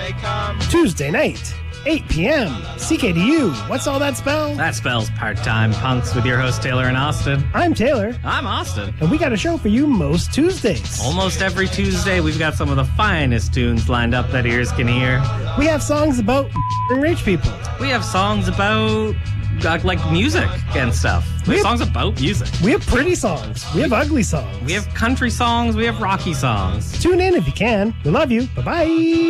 Tuesday night, 8 p.m. CKDU. What's all that spell? That spells part-time punks with your host Taylor and Austin. I'm Taylor. I'm Austin. And we got a show for you most Tuesdays. Almost every Tuesday, we've got some of the finest tunes lined up that ears can hear. We have songs about rich people. We have songs about like music and stuff. We have songs about music. We have pretty songs. We have ugly songs. We have country songs. We have rocky songs. Tune in if you can. We love you. Bye-bye.